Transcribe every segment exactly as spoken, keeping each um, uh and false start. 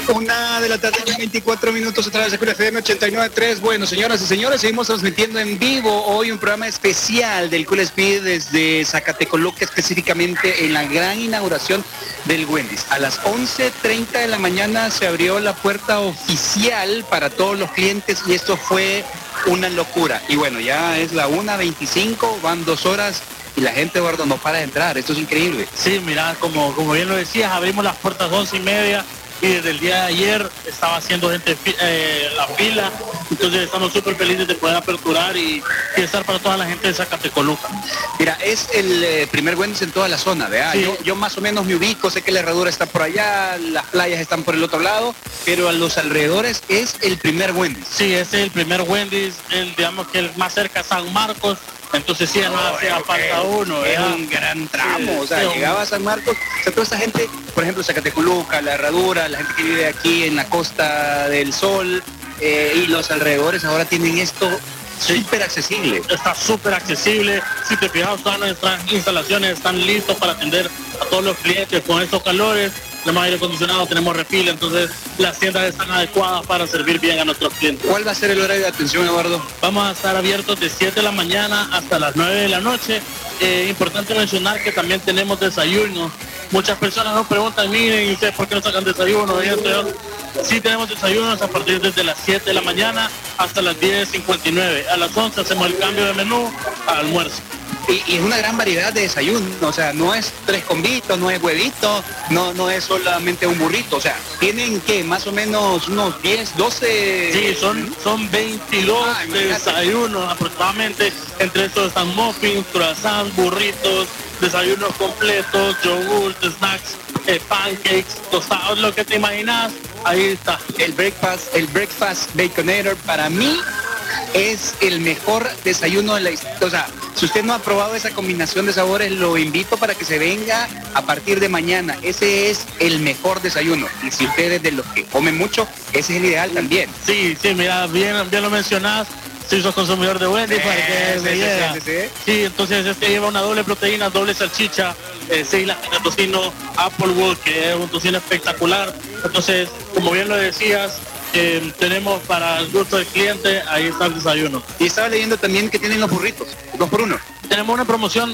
Una de la tarde con veinticuatro minutos a través de Cool F M ochenta y nueve punto tres. Bueno, señoras y señores, seguimos transmitiendo en vivo hoy un programa especial del Cool Speed desde Zacatecoluca, específicamente en la gran inauguración del Wendy's. A las once treinta de la mañana se abrió la puerta oficial para todos los clientes y esto fue una locura. Y bueno, ya es la una veinticinco, van dos horas y la gente, Eduardo, no para de entrar. Esto es increíble. Sí, mira, como, como bien lo decías, abrimos las puertas once y media. Y desde el día de ayer estaba haciendo gente eh, la fila, entonces estamos súper felices de poder aperturar y, y estar para toda la gente de Zacatecoluca. Mira, es el eh, primer Wendy's en toda la zona, ¿verdad? Sí. Yo, yo más o menos me ubico, sé que la herradura está por allá, las playas están por el otro lado, pero a los alrededores es el primer Wendy's. Sí, es el primer Wendy's, el, digamos que el más cerca a San Marcos. Entonces sí, no oh, hacía falta uno. Es un gran tramo, sí, o sea, sí, llegaba a San Marcos, o sea, toda esa gente, por ejemplo, Zacatecoluca, La Herradura, la gente que vive aquí en la Costa del Sol eh, y los alrededores ahora tienen esto súper accesible. Está súper accesible, si te fijas, todas nuestras instalaciones están listas para atender a todos los clientes con estos calores. Tenemos aire acondicionado, tenemos refil, entonces las tiendas están adecuadas para servir bien a nuestros clientes. ¿Cuál va a ser el horario de atención, Eduardo? Vamos a estar abiertos de siete de la mañana hasta las nueve de la noche. Eh, importante mencionar que también tenemos desayuno. Muchas personas nos preguntan, miren, ¿y ustedes por qué no sacan desayuno? Sí tenemos desayunos a partir desde las siete de la mañana hasta las diez cincuenta y nueve. A las once hacemos el cambio de menú al almuerzo. Y, y es una gran variedad de desayuno, o sea, no es tres combitos, no es huevito, no, no es solamente un burrito, o sea, tienen que más o menos unos diez, doce... Sí, son, son veintidós ah, desayunos aproximadamente, entre estos están muffins, croissants, burritos, desayunos completos, yogurt, snacks, eh, pancakes, tostados, lo que te imaginas, ahí está. El breakfast, el breakfast baconator para mí es el mejor desayuno de la historia. O sea, si usted no ha probado esa combinación de sabores, lo invito para que se venga a partir de mañana. Ese es el mejor desayuno. Y si usted es de los que comen mucho, ese es el ideal también. Sí, sí, mira, bien, bien lo mencionás. Si sos consumidor de Wendy's, para que me llega. Sí, sí, sí. Sí, entonces este lleva una doble proteína, doble salchicha, eh, seis láminas de tocino Applewood, que es un tocino espectacular. Entonces, como bien lo decías, Eh, tenemos para el gusto del cliente, ahí está el desayuno. Y estaba leyendo también que tienen los burritos, dos por uno. Tenemos una promoción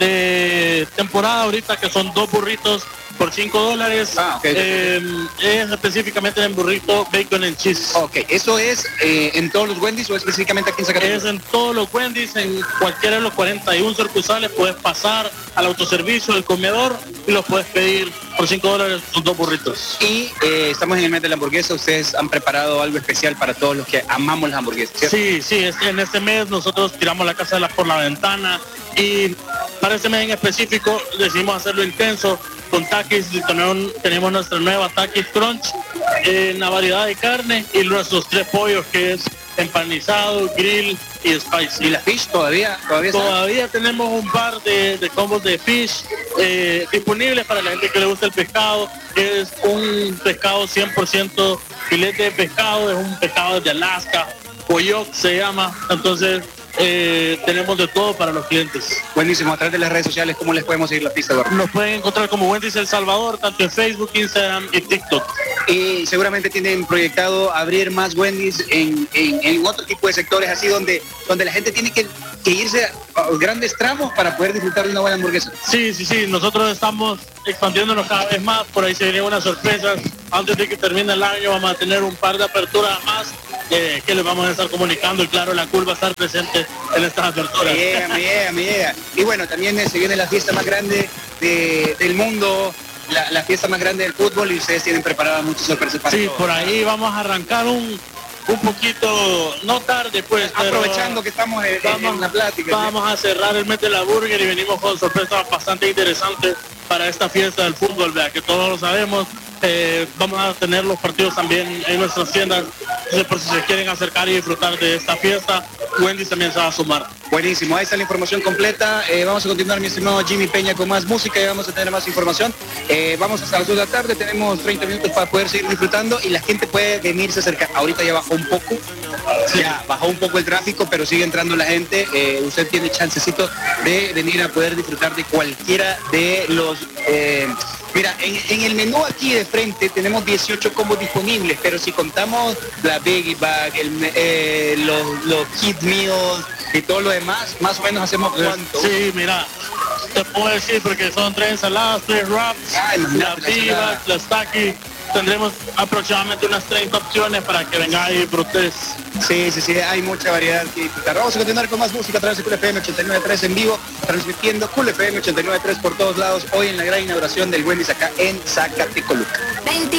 de temporada ahorita que son dos burritos por cinco dólares. Ah, okay. eh, es específicamente en burrito bacon and cheese. Ok, ¿eso es eh, en todos los Wendy's o específicamente aquí en Zacatecas? Es en todos los Wendy's, en cualquiera de los cuarenta y uno sucursales puedes pasar al autoservicio del comedor y los puedes pedir por cinco dólares sus dos burritos. Y eh, estamos en el mes de la hamburguesa, ustedes han preparado algo especial para todos los que amamos las hamburguesas, ¿cierto? Sí, sí, es, en este mes nosotros tiramos la casa de la, por la ventana y para este mes en específico decidimos hacerlo intenso con Takis. Tenemos, tenemos nuestra nueva Takis Crunch en la variedad de carne y nuestros tres pollos, que es empanizado, grill y spicy. ¿Y la fish todavía? Todavía, todavía tenemos un par de, de combos de fish eh, disponibles para la gente que le gusta el pescado. Es un pescado cien por ciento filete de pescado, es un pescado de Alaska, Coyote se llama, entonces Eh, tenemos de todo para los clientes. Buenísimo. A través de las redes sociales, ¿cómo les podemos seguir la pista, Eduardo? Nos pueden encontrar como Wendy's El Salvador, tanto en Facebook, Instagram y TikTok. Y seguramente tienen proyectado abrir más Wendy's en, en, en otro tipo de sectores, así donde, donde la gente tiene que, que irse a grandes tramos para poder disfrutar de una buena hamburguesa. Sí, sí, sí. Nosotros estamos expandiéndonos cada vez más. Por ahí se vienen unas sorpresas. Antes de que termine el año vamos a tener un par de aperturas más eh, que les vamos a estar comunicando, y claro, la Cool va a estar presente en estas aperturas. Me llega, me llega, me llega. Y bueno, también eh, se viene la fiesta más grande de, del mundo, la, la fiesta más grande del fútbol, y ustedes tienen preparadas muchas sorpresas para Sí, todo. Por ahí vamos a arrancar un un poquito, no tarde pues, aprovechando que estamos en, vamos, en la plática. Vamos ¿sí? a cerrar el mes de la burger y venimos con sorpresas bastante interesantes para esta fiesta del fútbol, vea, que todos lo sabemos. Eh, vamos a tener los partidos también en nuestras tiendas, entonces por si se quieren acercar y disfrutar de esta fiesta, Wendy's también se va a sumar. Buenísimo, ahí está la información completa. Eh, vamos a continuar, mi estimado Jimmy Peña, con más música y vamos a tener más información. Eh, vamos hasta las dos de la tarde, tenemos treinta minutos para poder seguir disfrutando y la gente puede venirse cerca. Ahorita ya bajó un poco, ya bajó un poco el tráfico, pero sigue entrando la gente. Eh, usted tiene chancecito de venir a poder disfrutar de cualquiera de los... Eh, Mira, en, en el menú aquí de frente tenemos dieciocho combos disponibles, pero si contamos la Biggie Bag, el, eh, los, los Kid Meals y todo lo demás, más o menos hacemos cuánto. Sí, mira, te puedo decir porque son tres ensaladas, tres wraps, Ay, la Biggie Bag, la Stacky. Tendremos aproximadamente unas treinta opciones para que vengáis y disfrutes. Sí, sí, sí, hay mucha variedad que disfrutar. Vamos a continuar con más música a través de Cool F M ochenta y nueve punto tres en vivo, transmitiendo Cool F M ochenta y nueve punto tres por todos lados, hoy en la gran inauguración del Wendy's acá en Zacatecoluca.